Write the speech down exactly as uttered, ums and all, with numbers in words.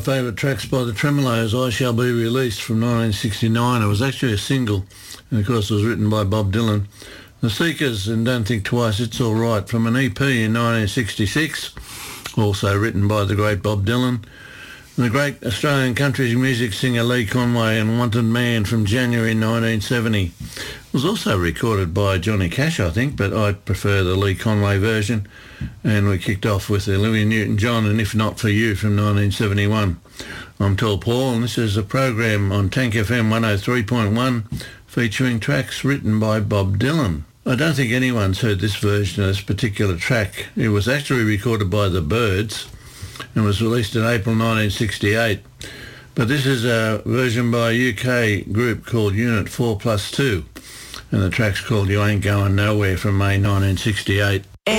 favourite tracks by the Tremolos, I Shall Be Released from nineteen sixty-nine. It was actually a single, and of course it was written by Bob Dylan. The Seekers and Don't Think Twice, It's All Right from an E P in nineteen sixty-six, also written by the great Bob Dylan. And the great Australian country music singer Lee Conway and Wanted Man from January nineteen seventy. It was also recorded by Johnny Cash, I think, but I prefer the Lee Conway version. And we kicked off with the Louis Newton-John and If Not For You from nineteen seventy-one. I'm Tall Paul, and this is a program on Tank F M one oh three point one featuring tracks written by Bob Dylan. I don't think anyone's heard this version of this particular track. It was actually recorded by the Byrds and was released in April nineteen sixty-eight. But this is a version by a U K group called Unit four plus two, and the track's called You Ain't Going Nowhere from May nineteen sixty-eight.